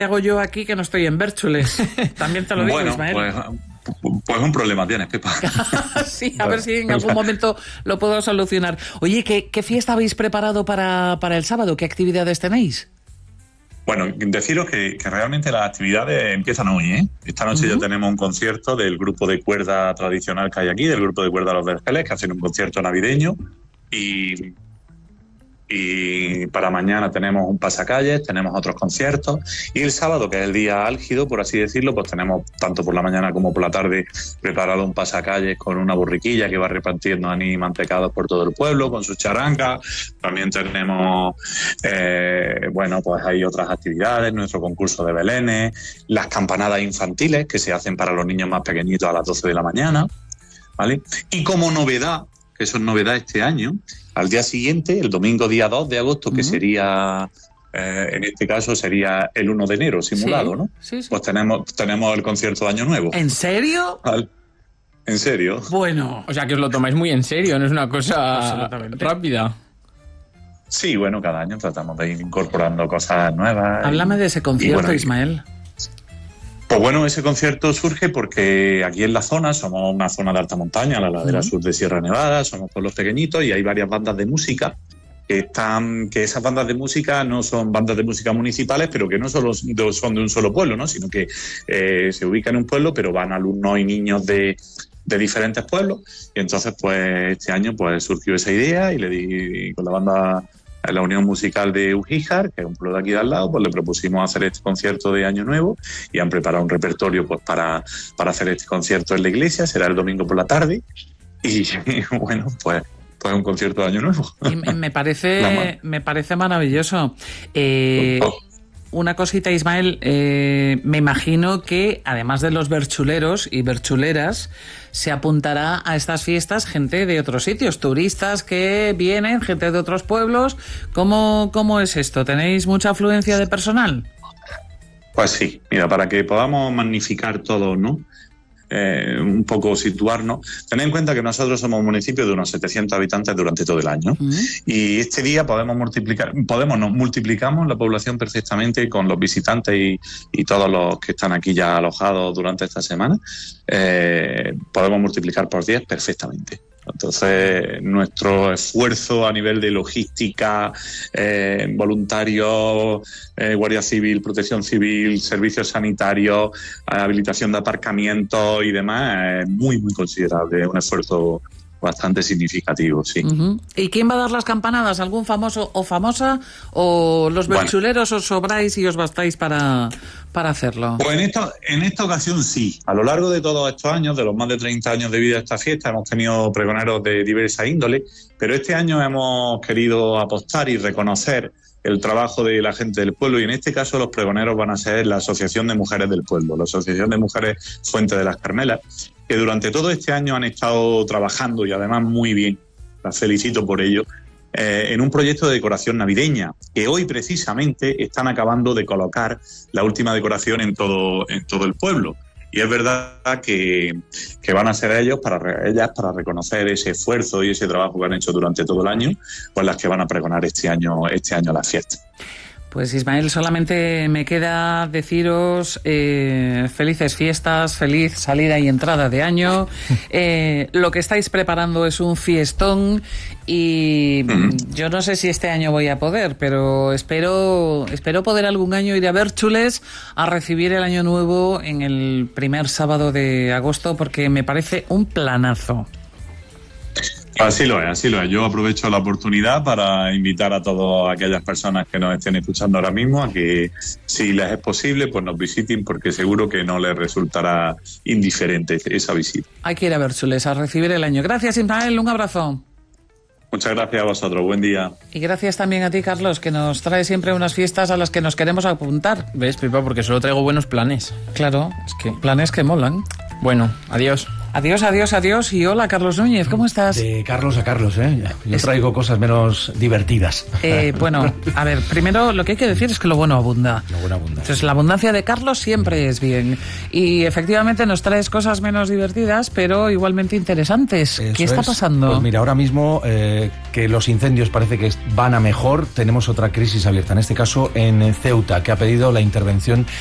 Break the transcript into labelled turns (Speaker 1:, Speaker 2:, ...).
Speaker 1: hago yo aquí que no estoy en Bérchules? También te lo digo,
Speaker 2: Bueno,
Speaker 1: Ismael.
Speaker 2: pues un problema tienes, Pepa.
Speaker 1: Sí, a ver si en algún momento lo puedo solucionar. Oye, ¿qué fiesta habéis preparado para el sábado? ¿Qué actividades tenéis?
Speaker 2: Bueno, deciros que realmente las actividades empiezan hoy, ¿eh? Esta noche ya tenemos un concierto del grupo de cuerda tradicional que hay aquí, del grupo de cuerda Los Vergeles, que hacen un concierto navideño. Y para mañana tenemos un pasacalles, tenemos otros conciertos. Y el sábado, que es el día álgido, por así decirlo, pues tenemos tanto por la mañana como por la tarde preparado un pasacalles con una borriquilla que va repartiendo anís mantecados por todo el pueblo, con sus charangas. También tenemos, pues hay otras actividades, nuestro concurso de belenes, las campanadas infantiles que se hacen para los niños más pequeñitos a las 12 de la mañana, ¿vale? Y como novedad, que eso es novedad este año, al día siguiente, el domingo día 2 de agosto, que sería, en este caso, sería el 1 de enero, simulado, ¿no?
Speaker 1: Sí.
Speaker 2: Pues tenemos el concierto de Año Nuevo.
Speaker 1: ¿En serio?
Speaker 2: ¿En serio?
Speaker 1: Bueno.
Speaker 3: O sea, que os lo tomáis muy en serio, no es una cosa rápida.
Speaker 2: Sí, bueno, cada año tratamos de ir incorporando cosas nuevas.
Speaker 1: Háblame de ese concierto, Ismael.
Speaker 2: Pues bueno, ese concierto surge porque aquí en la zona, somos una zona de alta montaña, la ladera sur de Sierra Nevada, somos pueblos pequeñitos y hay varias bandas de música que esas bandas de música no son bandas de música municipales, pero que no solo son de un solo pueblo, ¿no? Sino que se ubican en un pueblo, pero van alumnos y niños de diferentes pueblos. Y entonces, pues este año pues surgió esa idea y le di con la banda, la Unión Musical de Ugíjar, que es un pueblo de aquí de al lado, pues le propusimos hacer este concierto de Año Nuevo y han preparado un repertorio pues para hacer este concierto en la iglesia. Será el domingo por la tarde y bueno, pues un concierto de Año Nuevo.
Speaker 1: Y me parece maravilloso. Una cosita, Ismael, me imagino que además de los berchuleros y berchuleras, se apuntará a estas fiestas gente de otros sitios, turistas que vienen, gente de otros pueblos. ¿Cómo es esto? ¿Tenéis mucha afluencia de personal?
Speaker 2: Pues sí, mira, para que podamos magnificar todo, ¿no? Un poco situarnos. Tened en cuenta que nosotros somos un municipio de unos 700 habitantes durante todo el año. Y este día multiplicamos la población perfectamente con los visitantes y todos los que están aquí ya alojados durante esta semana. Podemos multiplicar por 10 perfectamente. Entonces, nuestro esfuerzo a nivel de logística, voluntarios, Guardia Civil, Protección Civil, servicios sanitarios, habilitación de aparcamientos y demás es muy, muy considerable. Es un esfuerzo bastante significativo, sí.
Speaker 1: ¿Y quién va a dar las campanadas? ¿Algún famoso o famosa? ¿O los berchuleros os sobráis y os bastáis para hacerlo?
Speaker 2: Pues en esta ocasión sí. A lo largo de todos estos años, de los más de 30 años de vida de esta fiesta, hemos tenido pregoneros de diversa índole, pero este año hemos querido apostar y reconocer el trabajo de la gente del pueblo, y en este caso los pregoneros van a ser la Asociación de Mujeres del Pueblo, la Asociación de Mujeres Fuente de las Carmelas, que durante todo este año han estado trabajando y además muy bien, las felicito por ello, en un proyecto de decoración navideña, que hoy precisamente están acabando de colocar la última decoración en todo el pueblo. Y es verdad que van a ser ellas para reconocer ese esfuerzo y ese trabajo que han hecho durante todo el año, pues las que van a pregonar este año las fiestas.
Speaker 1: Pues Ismael, solamente me queda deciros felices fiestas, feliz salida y entrada de año. Lo que estáis preparando es un fiestón y yo no sé si este año voy a poder, pero espero poder algún año ir a Bérchules a recibir el Año Nuevo en el primer sábado de agosto, porque me parece un planazo.
Speaker 2: Así lo es. Yo aprovecho la oportunidad para invitar a todas aquellas personas que nos estén escuchando ahora mismo a que, si les es posible, pues nos visiten, porque seguro que no les resultará indiferente esa visita.
Speaker 1: Hay que ir a Bérchules a recibir el año. Gracias, Ismael, un abrazo.
Speaker 2: Muchas gracias a vosotros, buen día.
Speaker 1: Y gracias también a ti, Carlos, que nos trae siempre unas fiestas a las que nos queremos apuntar.
Speaker 3: ¿Ves, Pipa? Porque solo traigo buenos planes.
Speaker 1: Claro, es que planes que molan.
Speaker 3: Bueno, adiós.
Speaker 1: Adiós, adiós, adiós y hola, Carlos Núñez, ¿cómo estás?
Speaker 4: De Carlos a Carlos, ¿eh? Yo traigo cosas menos divertidas.
Speaker 1: Bueno, a ver, primero lo que hay que decir es que lo bueno abunda.
Speaker 4: Lo bueno abunda.
Speaker 1: Entonces, la abundancia de Carlos siempre es bien. Y efectivamente nos traes cosas menos divertidas, pero igualmente interesantes.
Speaker 4: Eso
Speaker 1: ¿Qué está pasando?
Speaker 4: Pues mira, ahora mismo que los incendios parece que van a mejor, tenemos otra crisis abierta, en este caso en Ceuta, que ha pedido la intervención